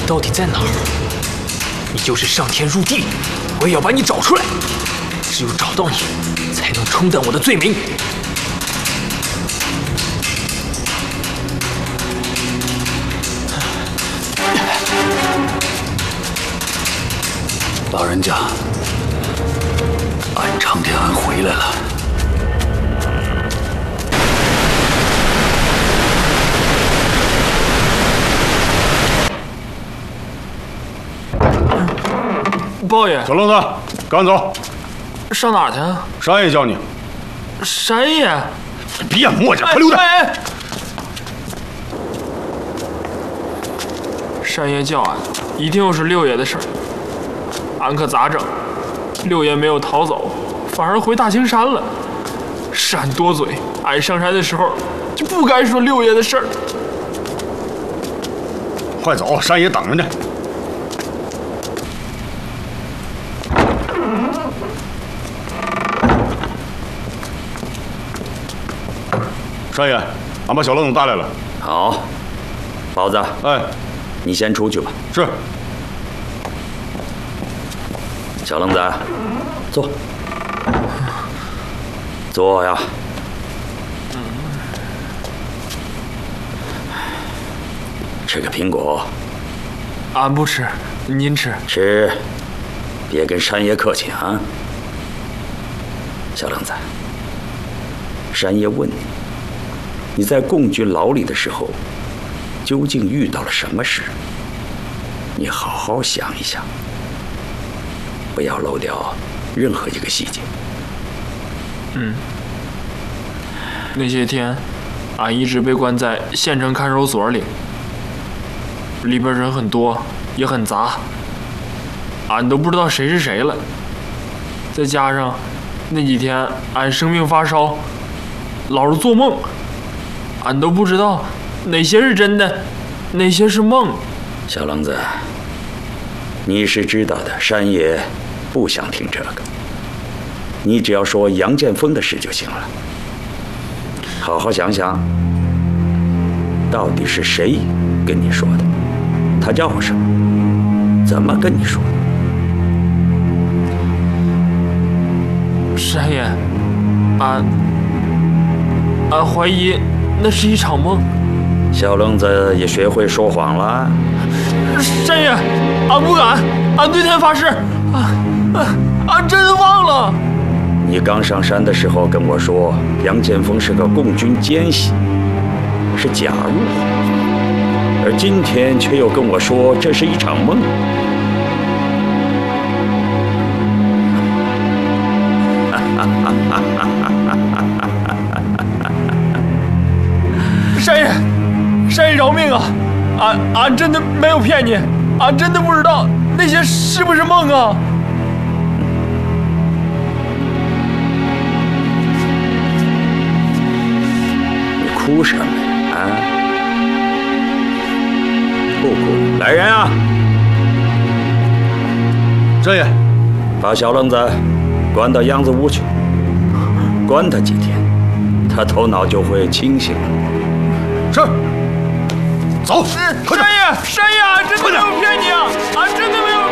到底在哪儿？你就是上天入地，我也要把你找出来。只有找到你，才能冲淡我的罪名。 老人家，俺常天安回来了。 包爷， 小愣子，赶走！ 上哪儿去啊？ 山爷叫你。 山爷， 别磨叽，快溜达！ 山爷叫俺，一定又是六爷的事儿。俺可咋整？六爷没有逃走，反而回大青山了。是俺多嘴，俺上山的时候就不该说六爷的事儿。 快走，山爷等着呢。 山爷，俺把小愣子带来了。 好，包子， 哎， 你先出去吧。 是。 小愣子，坐。坐呀。吃个苹果。 俺不吃，您吃。 吃，别跟山爷客气啊。小愣子，山爷问你。 你在共军牢里的时候，究竟遇到了什么事？你好好想一想，不要漏掉任何一个细节。 那些天，俺一直被关在县城看守所里，里边人很多，也很杂，俺都不知道谁是谁了。再加上那几天俺生病发烧，老是做梦。 俺都不知道哪些是真的，哪些是梦。 小愣子，你是知道的，山爷不想听这个。你只要说杨建锋的事就行了。好好想想，到底是谁跟你说的？他叫什么？怎么跟你说的？ 山爷，俺怀疑。 那是一场梦， 小愣子也学会说谎了。 山爷，俺不敢，俺对天发誓，俺真的忘了。 你刚上山的时候跟我说杨建锋是个共军奸细，是假入伙，而今天却又跟我说这是一场梦。 山爷饶命啊！俺真的没有骗你，俺真的不知道那些是不是梦啊！ 你哭什么呀？啊！不哭！来人啊！ 山爷， 把小愣子关到样子屋去，关他几天，他头脑就会清醒了。 是，走，快点！ 山爷，俺真的没有骗你啊！俺真的没有。